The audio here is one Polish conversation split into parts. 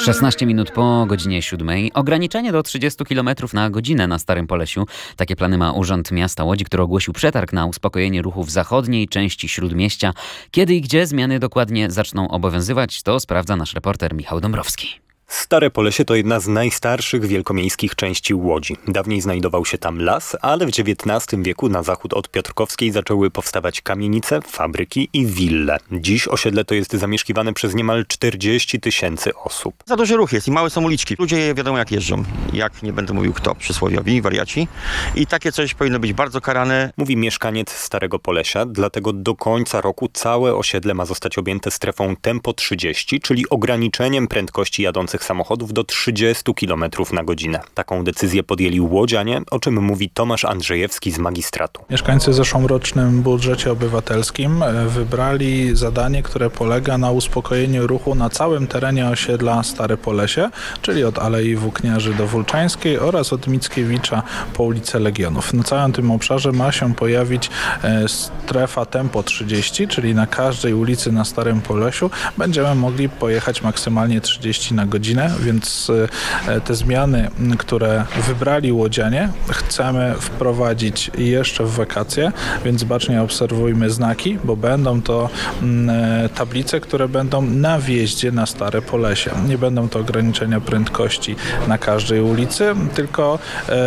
16 minut po godzinie 7. Ograniczenie do 30 km na godzinę na Starym Polesiu. Takie plany ma Urząd Miasta Łodzi, który ogłosił przetarg na uspokojenie ruchu w zachodniej części Śródmieścia. Kiedy i gdzie zmiany dokładnie zaczną obowiązywać, to sprawdza nasz reporter Michał Dąbrowski. Stare Polesie to jedna z najstarszych wielkomiejskich części Łodzi. Dawniej znajdował się tam las, ale w XIX wieku na zachód od Piotrkowskiej zaczęły powstawać kamienice, fabryki i wille. Dziś osiedle to jest zamieszkiwane przez niemal 40 000 osób. Za duży ruch jest i małe są uliczki. Ludzie wiadomo jak jeżdżą. Jak, nie będę mówił kto, przysłowiowi, wariaci. I takie coś powinno być bardzo karane. Mówi mieszkaniec Starego Polesia, dlatego do końca roku całe osiedle ma zostać objęte strefą tempo 30, czyli ograniczeniem prędkości jadących samochodów do 30 km na godzinę. Taką decyzję podjęli łodzianie, o czym mówi Tomasz Andrzejewski z magistratu. Mieszkańcy w zeszłorocznym budżecie obywatelskim wybrali zadanie, które polega na uspokojeniu ruchu na całym terenie osiedla Stare Polesie, czyli od Alei Włókniarzy do Wólczańskiej oraz od Mickiewicza po ulicę Legionów. Na całym tym obszarze ma się pojawić strefa tempo 30, czyli na każdej ulicy na Starym Polesiu będziemy mogli pojechać maksymalnie 30 na godzinę, więc te zmiany, które wybrali łodzianie, chcemy wprowadzić jeszcze w wakacje, więc bacznie obserwujmy znaki, bo będą to tablice, które będą na wjeździe na Stare Polesie. Nie będą to ograniczenia prędkości na każdej ulicy, tylko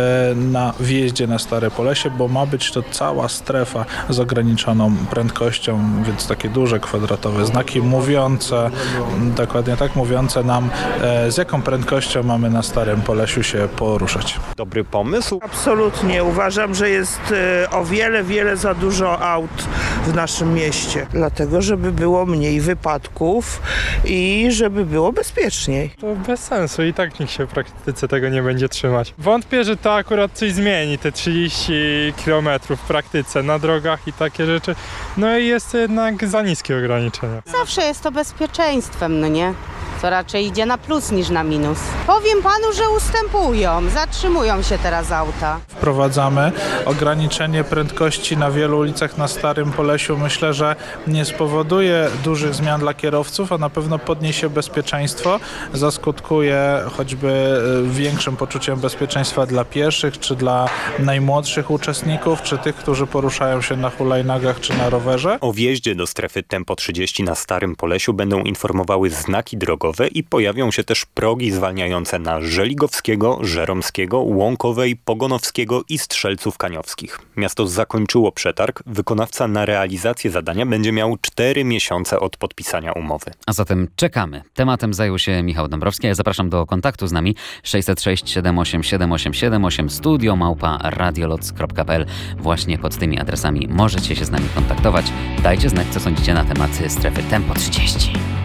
na wjeździe na Stare Polesie, bo ma być to cała strefa z ograniczoną prędkością, więc takie duże kwadratowe znaki mówiące, dokładnie tak mówiące nam, z jaką prędkością mamy na Starym Polesiu się poruszać. Dobry pomysł? Absolutnie. Uważam, że jest o wiele za dużo aut w naszym mieście. Dlatego, żeby było mniej wypadków i żeby było bezpieczniej. To bez sensu i tak nikt się w praktyce tego nie będzie trzymać. Wątpię, że to akurat coś zmieni, te 30 km w praktyce na drogach i takie rzeczy. No i jest jednak za niskie ograniczenia. Zawsze jest to bezpieczeństwem, no nie? To raczej idzie na plus niż na minus. Powiem panu, że ustępują, zatrzymują się teraz auta. Wprowadzamy ograniczenie prędkości na wielu ulicach na Starym Polesiu. Myślę, że nie spowoduje dużych zmian dla kierowców, a na pewno podniesie bezpieczeństwo. Zaskutkuje choćby większym poczuciem bezpieczeństwa dla pieszych, czy dla najmłodszych uczestników, czy tych, którzy poruszają się na hulajnogach, czy na rowerze. O wjeździe do strefy tempo 30 na Starym Polesiu będą informowały znaki drogowe i pojawią się też progi zwalniające na Żeligowskiego, Żeromskiego, Łąkowej, Pogonowskiego i Strzelców Kaniowskich. Miasto zakończyło przetarg. Wykonawca na realizację zadania będzie miał 4 miesiące od podpisania umowy. A zatem czekamy. Tematem zajął się Michał Dąbrowski. Ja zapraszam do kontaktu z nami 606 787 878 studio@radioloc.pl. Właśnie pod tymi adresami możecie się z nami kontaktować. Dajcie znać, co sądzicie na temat strefy tempo 30.